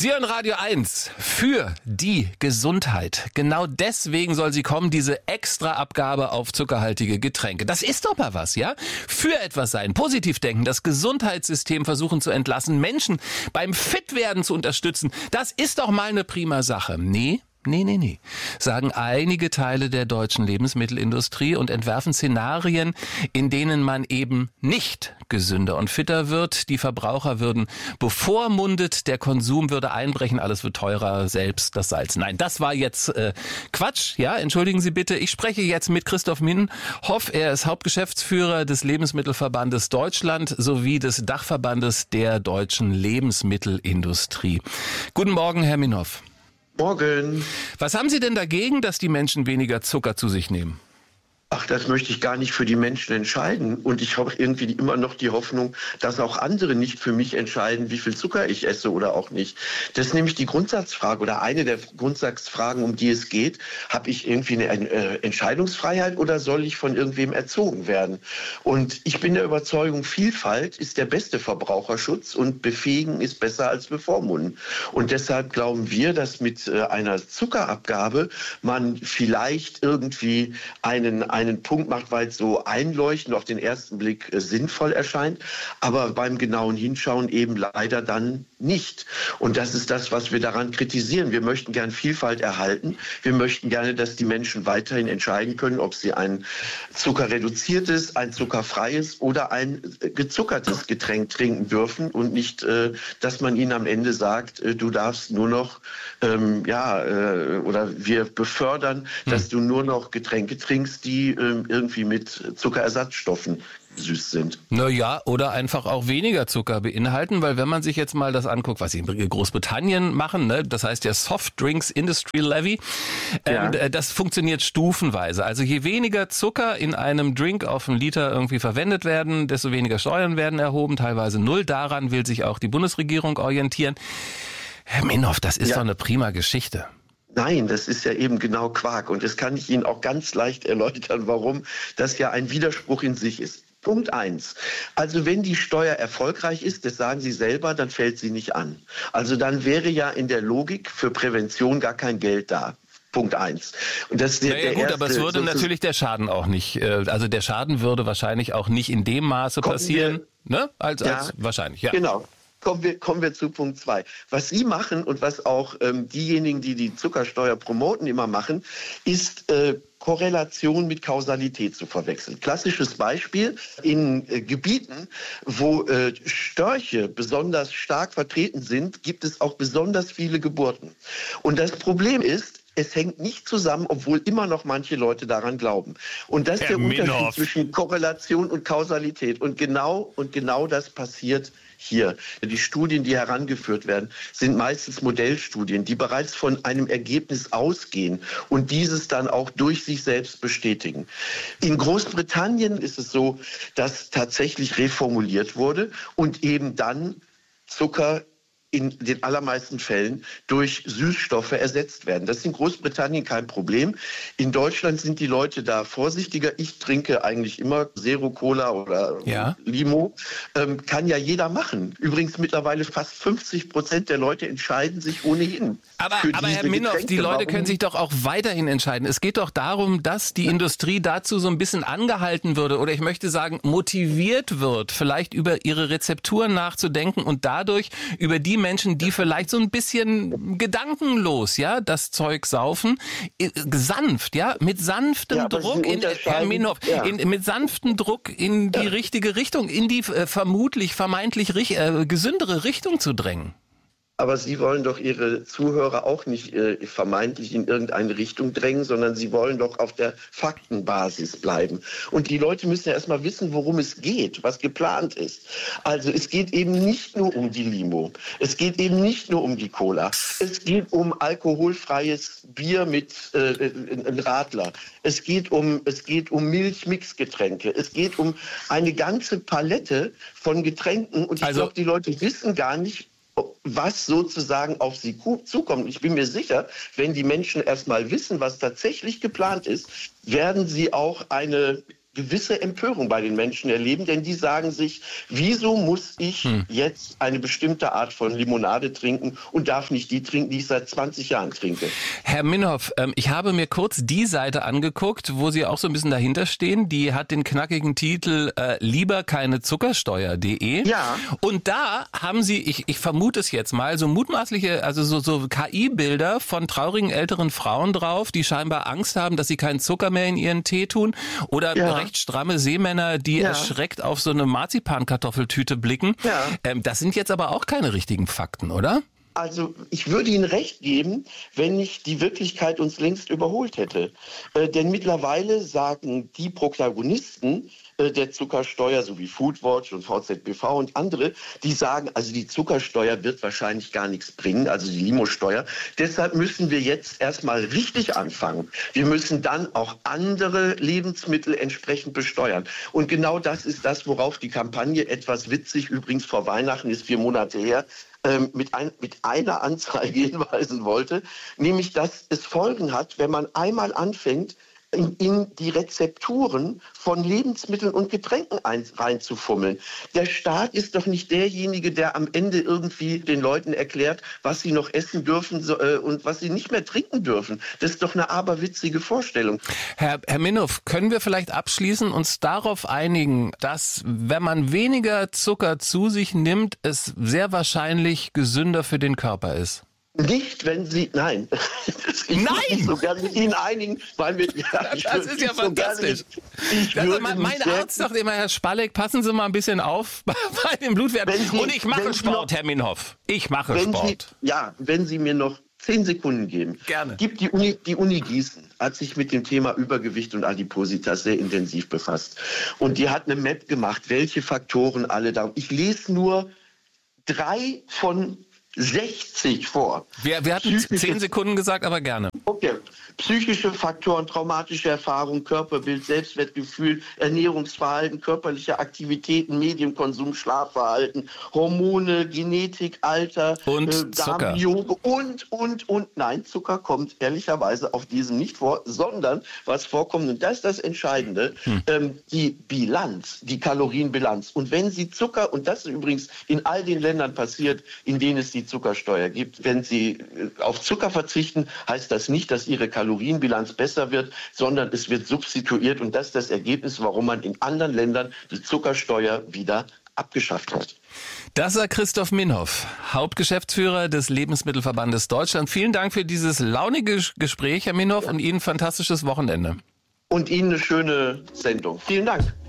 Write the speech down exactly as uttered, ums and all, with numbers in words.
Sie hören Radio eins für die Gesundheit. Genau deswegen soll sie kommen, diese Extraabgabe auf zuckerhaltige Getränke. Das ist doch mal was, ja? Für etwas sein, positiv denken, das Gesundheitssystem versuchen zu entlassen, Menschen beim Fitwerden zu unterstützen. Das ist doch mal eine prima Sache. Nee? Nee, nee, nee, sagen einige Teile der deutschen Lebensmittelindustrie und entwerfen Szenarien, in denen man eben nicht gesünder und fitter wird. Die Verbraucher würden bevormundet, der Konsum würde einbrechen, alles wird teurer, selbst das Salz. Nein, das war jetzt äh, Quatsch, ja, entschuldigen Sie bitte. Ich spreche jetzt mit Christoph Minhoff, er ist Hauptgeschäftsführer des Lebensmittelverbandes Deutschland sowie des Dachverbandes der deutschen Lebensmittelindustrie. Guten Morgen, Herr Minhoff. Morgen. Was haben Sie denn dagegen, dass die Menschen weniger Zucker zu sich nehmen? Ach, das möchte ich gar nicht für die Menschen entscheiden. Und ich habe irgendwie immer noch die Hoffnung, dass auch andere nicht für mich entscheiden, wie viel Zucker ich esse oder auch nicht. Das ist nämlich die Grundsatzfrage oder eine der Grundsatzfragen, um die es geht. Habe ich irgendwie eine äh, Entscheidungsfreiheit oder soll ich von irgendwem erzogen werden? Und ich bin der Überzeugung, Vielfalt ist der beste Verbraucherschutz und befähigen ist besser als bevormunden. Und deshalb glauben wir, dass mit äh, einer Zuckerabgabe man vielleicht irgendwie einen einen Punkt macht, weil es so einleuchtend auf den ersten Blick äh, sinnvoll erscheint, aber beim genauen Hinschauen eben leider dann nicht. Und das ist das, was wir daran kritisieren. Wir möchten gern Vielfalt erhalten. Wir möchten gerne, dass die Menschen weiterhin entscheiden können, ob sie ein zuckerreduziertes, ein zuckerfreies oder ein gezuckertes Getränk trinken dürfen und nicht, äh, dass man ihnen am Ende sagt, äh, du darfst nur noch, ähm, ja, äh, oder wir befördern, hm. dass du nur noch Getränke trinkst, die äh, irgendwie mit Zuckerersatzstoffen süß sind. Naja, oder einfach auch weniger Zucker beinhalten, weil wenn man sich jetzt mal das anguckt, was sie in Großbritannien machen, ne, das heißt ja Soft Drinks Industry Levy, ja. ähm, das funktioniert stufenweise. Also je weniger Zucker in einem Drink auf einen Liter irgendwie verwendet werden, desto weniger Steuern werden erhoben, teilweise null. Daran will sich auch die Bundesregierung orientieren. Herr Minhoff, das ist ja. doch eine prima Geschichte. Nein, das ist ja eben genau Quark. Und das kann ich Ihnen auch ganz leicht erläutern, warum das ja ein Widerspruch in sich ist. Punkt eins. Also wenn die Steuer erfolgreich ist, das sagen Sie selber, dann fällt sie nicht an. Also dann wäre ja in der Logik für Prävention gar kein Geld da. Punkt eins. Und das ist der, naja, der gut, erste, aber es würde natürlich der Schaden auch nicht, also der Schaden würde wahrscheinlich auch nicht in dem Maße passieren, wir, ne? Als, ja, als wahrscheinlich, ja. Genau. Kommen wir, kommen wir zu Punkt zwei. Was Sie machen und was auch ähm, diejenigen, die die Zuckersteuer promoten, immer machen, ist äh, Korrelation mit Kausalität zu verwechseln. Klassisches Beispiel, in äh, Gebieten, wo äh, Störche besonders stark vertreten sind, gibt es auch besonders viele Geburten. Und das Problem ist, es hängt nicht zusammen, obwohl immer noch manche Leute daran glauben. Und das ist Herr der Unterschied Minhoff. zwischen Korrelation und Kausalität. Und genau, und genau das passiert hier. Die Studien, die herangeführt werden, sind meistens Modellstudien, die bereits von einem Ergebnis ausgehen und dieses dann auch durch sich selbst bestätigen. In Großbritannien ist es so, dass tatsächlich reformuliert wurde und eben dann Zucker in den allermeisten Fällen durch Süßstoffe ersetzt werden. Das ist in Großbritannien kein Problem. In Deutschland sind die Leute da vorsichtiger. Ich trinke eigentlich immer Zero Cola oder ja. Limo. Ähm, kann ja jeder machen. Übrigens mittlerweile fast fünfzig Prozent der Leute entscheiden sich ohnehin. Aber, aber Herr Minhoff, die Leute können sich doch auch weiterhin entscheiden. Es geht doch darum, dass die Industrie dazu so ein bisschen angehalten würde oder ich möchte sagen motiviert wird, vielleicht über ihre Rezepturen nachzudenken und dadurch über die Menschen, die vielleicht so ein bisschen gedankenlos, ja, das Zeug saufen, sanft, ja, mit sanftem ja, Druck, in, Herr Minhoff, ja. in, mit sanftem Druck in die ja. richtige Richtung, in die äh, vermutlich, vermeintlich äh, gesündere Richtung zu drängen. Aber Sie wollen doch Ihre Zuhörer auch nicht äh, vermeintlich in irgendeine Richtung drängen, sondern Sie wollen doch auf der Faktenbasis bleiben. Und die Leute müssen ja erstmal wissen, worum es geht, was geplant ist. Also es geht eben nicht nur um die Limo, es geht eben nicht nur um die Cola, es geht um alkoholfreies Bier mit äh, ein Radler, es geht um, es geht um Milchmixgetränke, es geht um eine ganze Palette von Getränken und ich also, glaube, die Leute wissen gar nicht, was sozusagen auf sie zukommt. Ich bin mir sicher, wenn die Menschen erstmal wissen, was tatsächlich geplant ist, werden sie auch eine gewisse Empörung bei den Menschen erleben, denn die sagen sich, wieso muss ich hm. jetzt eine bestimmte Art von Limonade trinken und darf nicht die trinken, die ich seit zwanzig Jahren trinke. Herr Minhoff, ähm, ich habe mir kurz die Seite angeguckt, wo Sie auch so ein bisschen dahinter stehen. Die hat den knackigen Titel äh, lieber keine Zuckersteuer punkt de. Ja. Und da haben Sie, ich, ich vermute es jetzt mal, so mutmaßliche, also so, so K I-Bilder von traurigen älteren Frauen drauf, die scheinbar Angst haben, dass sie keinen Zucker mehr in ihren Tee tun, oder ja. recht stramme Seemänner, die ja. erschreckt auf so eine Marzipankartoffeltüte blicken. Ja. Ähm, das sind jetzt aber auch keine richtigen Fakten, oder? Also ich würde Ihnen recht geben, wenn nicht die Wirklichkeit uns längst überholt hätte. Äh, denn mittlerweile sagen die Protagonisten äh, der Zuckersteuer, so wie Foodwatch und V Z B V und andere, die sagen, also die Zuckersteuer wird wahrscheinlich gar nichts bringen, also die Limosteuer. Deshalb müssen wir jetzt erstmal richtig anfangen. Wir müssen dann auch andere Lebensmittel entsprechend besteuern. Und genau das ist das, worauf die Kampagne, etwas witzig, übrigens vor Weihnachten, ist vier Monate her, Mit, ein, mit einer Anzeige hinweisen wollte, nämlich, dass es Folgen hat, wenn man einmal anfängt, in, in die Rezepturen von Lebensmitteln und Getränken ein, reinzufummeln. Der Staat ist doch nicht derjenige, der am Ende irgendwie den Leuten erklärt, was sie noch essen dürfen so, äh, und was sie nicht mehr trinken dürfen. Das ist doch eine aberwitzige Vorstellung. Herr, Herr Minhoff, können wir vielleicht abschließend uns darauf einigen, dass, wenn man weniger Zucker zu sich nimmt, es sehr wahrscheinlich gesünder für den Körper ist? Nicht, wenn Sie, nein, ich nein! würde mich so gerne mit Ihnen einigen, weil wir, ja, das ist ja fantastisch. So ich also mein mein Arzt sagt immer, Herr Spalleck, passen Sie mal ein bisschen auf bei den Blutwerten. Sie, und ich mache Sport, noch, Herr Minhoff. Ich mache Sport. Sie, ja, wenn Sie mir noch zehn Sekunden geben. Gerne. Gibt die Uni, die Uni Gießen hat sich mit dem Thema Übergewicht und Adipositas sehr intensiv befasst. Und die hat eine Map gemacht, welche Faktoren alle da. Ich lese nur drei von sechzig vor. Wir, wir hatten zehn Sekunden gesagt, aber gerne. Okay. Psychische Faktoren, traumatische Erfahrungen, Körperbild, Selbstwertgefühl, Ernährungsverhalten, körperliche Aktivitäten, Medienkonsum, Schlafverhalten, Hormone, Genetik, Alter, und äh, Darmbiose und, und, und. Nein, Zucker kommt ehrlicherweise auf diesem nicht vor, sondern was vorkommt, und das ist das Entscheidende, hm. ähm, die Bilanz, die Kalorienbilanz. Und wenn Sie Zucker, und das ist übrigens in all den Ländern passiert, in denen es die Zuckersteuer gibt, wenn Sie auf Zucker verzichten, heißt das nicht, dass Ihre Kalorienbilanz besser wird, sondern es wird substituiert, und das ist das Ergebnis, warum man in anderen Ländern die Zuckersteuer wieder abgeschafft hat. Das war Christoph Minhoff, Hauptgeschäftsführer des Lebensmittelverbandes Deutschland. Vielen Dank für dieses launige Gespräch, Herr Minhoff, ja. und Ihnen ein fantastisches Wochenende. Und Ihnen eine schöne Sendung. Vielen Dank.